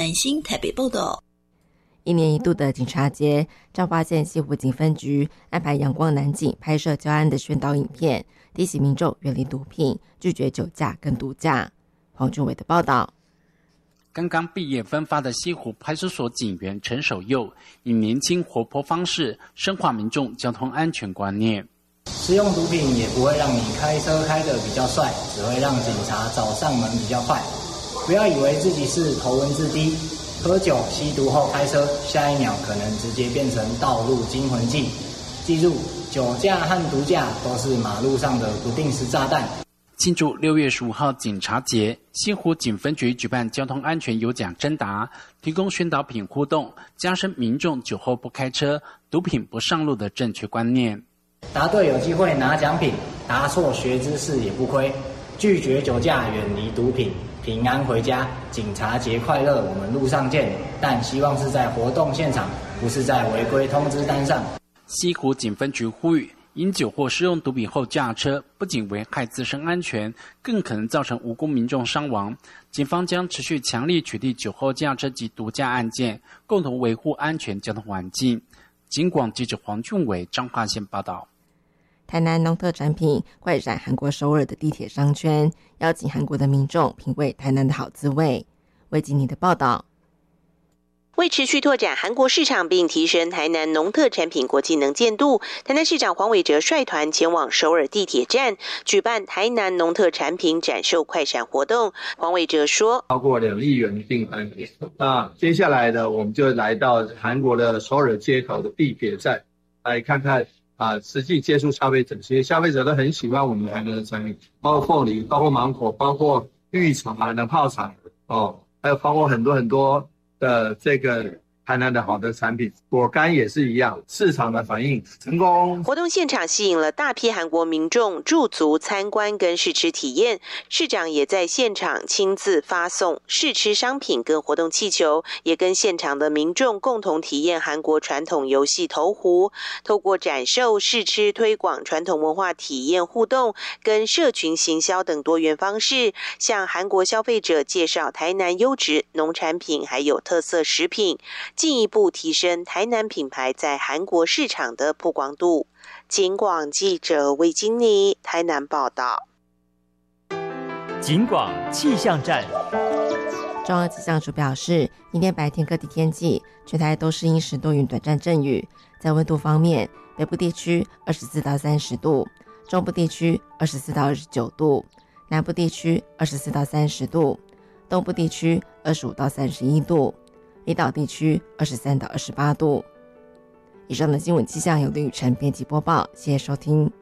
万兴台北报道。 一年一度的警察节，彰化县西湖警分局安排阳光男警拍摄交安的宣导影片，提醒民众远离毒品，拒绝酒驾跟毒驾。黄俊伟的报道。 刚刚毕业分发的西湖派出所警员陈守佑，以年轻活泼方式深化民众交通安全观念。 使用毒品也不会让你开车开得比较帅，只会让警察找上门比较快。不要以为自己是头文字 D， 喝酒吸毒后开车，下一秒可能直接变成道路惊魂记。记住，酒驾和毒驾都是马路上的不定时炸弹。 庆祝6月15号警察节，西湖警分局举办交通安全有奖征答，提供宣导品互动，加深民众酒后不开车、毒品不上路的正确观念。 答对有机会拿奖品，答错学知识也不亏。拒绝酒驾，远离毒品，平安回家。警察节快乐，我们路上见。但希望是在活动现场，不是在违规通知单上。 西湖警分局呼吁，饮酒或施用毒品后驾车，不仅危害自身安全，更可能造成无辜民众伤亡。警方将持续强力取缔酒后驾车及毒驾案件，共同维护安全交通环境。警广记者黄俊伟彰化县报道。 台南农特产品快闪韩国首尔的地铁商圈，邀请韩国的民众品味台南的好滋味。魏吉尼的报道。 为持续拓展韩国市场并提升台南农特产品国际能见度，台南市长黄伟哲率团前往首尔地铁站举办台南农特产品展售快闪活动。黄伟哲说， 超过2亿元订单。那接下来呢，我们就来到韩国的首尔街头的地铁站，来看看实际接触消费者。其实消费者都很喜欢我们台南的产品，包括凤梨，包括芒果，包括绿茶、冷泡茶还有包括很多的这个台南的好的产品，果干也是一样，市场的反应成功。 活动现场吸引了大批韩国民众驻足参观跟试吃体验，市长也在现场亲自发送试吃商品跟活动气球，也跟现场的民众共同体验韩国传统游戏投壶，透过展售、试吃、推广传统文化体验互动跟社群行销等多元方式，向韩国消费者介绍台南优质农产品还有特色食品，进一步提升台南品牌在韩国市场的曝光度。警广记者魏金妮台南报道。 警广气象站。 中央气象署表示，明天白天各地天气，全台都是阴时多云短暂阵雨。在温度方面，北部地区24到30度，中部地区24到29度，南部地区24到30度，东部地区25到31度，离岛地区23到28度。以上的新闻气象由林雨晨编辑播报，谢谢收听。